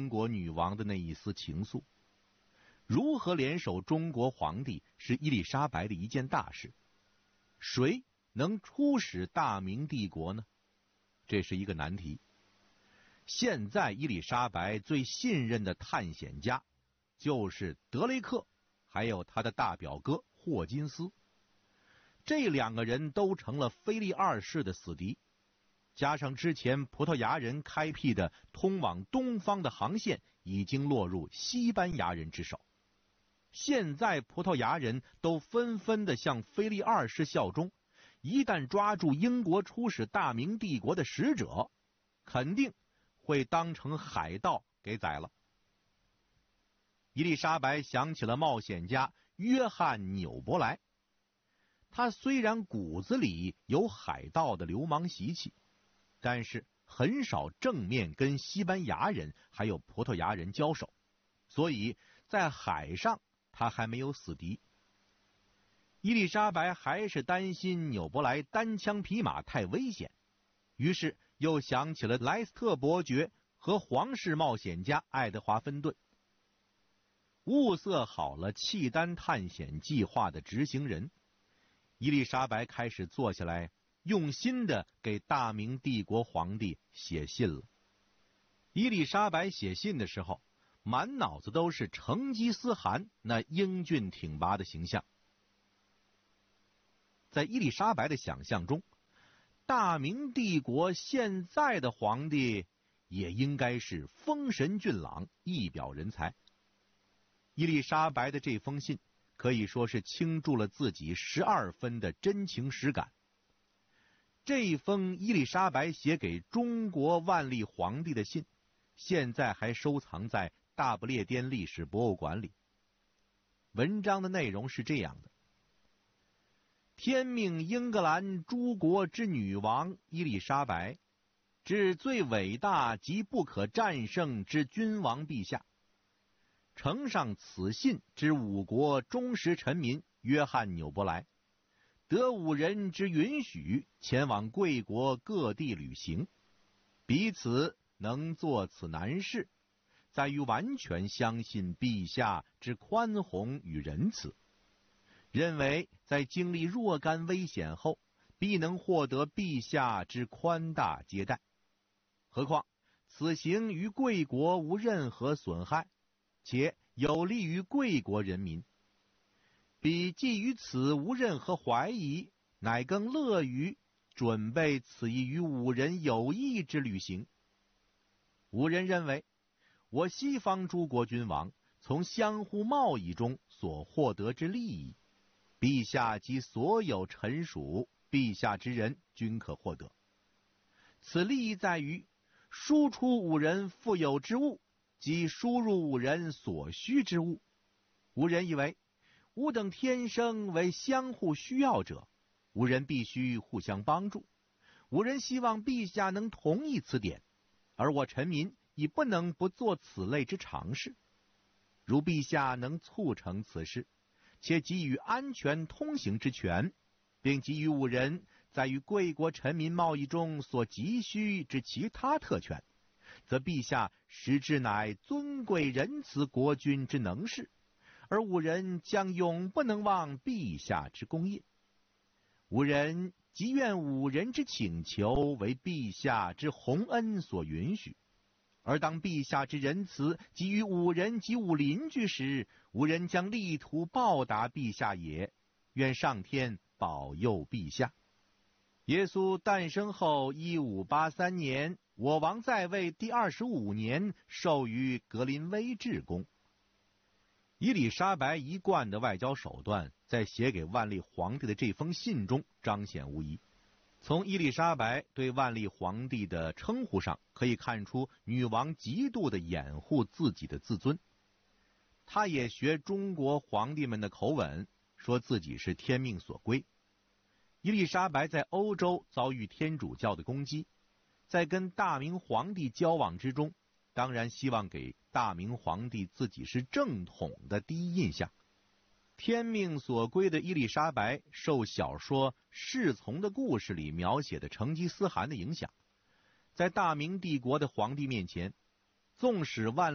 英国女王的那一丝情愫。如何联手中国皇帝是伊丽莎白的一件大事。谁能出使大明帝国呢？这是一个难题。现在伊丽莎白最信任的探险家就是德雷克，还有他的大表哥霍金斯。这两个人都成了腓力二世的死敌，加上之前葡萄牙人开辟的通往东方的航线已经落入西班牙人之手。现在葡萄牙人都纷纷地向腓力二世效忠，一旦抓住英国出使大明帝国的使者，肯定会当成海盗给宰了。伊丽莎白想起了冒险家约翰·纽伯莱，他虽然骨子里有海盗的流氓习气，但是很少正面跟西班牙人还有葡萄牙人交手，所以在海上他还没有死敌。伊丽莎白还是担心纽伯莱单枪匹马太危险，于是又想起了莱斯特伯爵和皇室冒险家爱德华芬顿。物色好了契丹探险计划的执行人，伊丽莎白开始坐下来用心地给大明帝国皇帝写信了。伊丽莎白写信的时候，满脑子都是成吉思汗那英俊挺拔的形象。在伊丽莎白的想象中，大明帝国现在的皇帝也应该是风神俊朗，一表人才。伊丽莎白的这封信可以说是倾注了自己12分的真情实感。这封伊丽莎白写给中国万历皇帝的信，现在还收藏在大不列颠历史博物馆里。文章的内容是这样的：天命英格兰诸国之女王伊丽莎白，至最伟大及不可战胜之君王陛下，呈上此信之5国忠实臣民约翰·纽伯莱，得5人之允许前往贵国各地旅行，彼此能做此难事，在于完全相信陛下之宽宏与仁慈，认为在经历若干危险后，必能获得陛下之宽大接待。何况此行于贵国无任何损害，且有利于贵国人民，彼既于此无任何怀疑，乃更乐于准备此一与5人有益之旅行。5人认为，我西方诸国君王从相互贸易中所获得之利益，陛下及所有臣属陛下之人均可获得。此利益在于输出5人富有之物，即输入5人所需之物。5人以为吾等天生为相互需要者，5人必须互相帮助。5人希望陛下能同意此点，而我臣民已不能不做此类之尝试。如陛下能促成此事，且给予安全通行之权，并给予5人在与贵国臣民贸易中所急需之其他特权，则陛下实之乃尊贵仁慈国君之能事，而5人将永不能忘陛下之功业。5人即愿5人之请求为陛下之洪恩所允许，而当陛下之仁慈给予5人及5邻居时，5人将力图报答陛下也。愿上天保佑陛下。耶稣诞生后1583年，我王在位第25年，授予格林威治宫。伊丽莎白一贯的外交手段，在写给万历皇帝的这封信中彰显无疑。从伊丽莎白对万历皇帝的称呼上，可以看出女王极度的掩护自己的自尊。她也学中国皇帝们的口吻，说自己是天命所归。伊丽莎白在欧洲遭遇天主教的攻击，在跟大明皇帝交往之中，当然希望给大明皇帝自己是正统的第一印象。天命所归的伊丽莎白受小说《侍从的故事》里描写的成吉思汗的影响，在大明帝国的皇帝面前，纵使万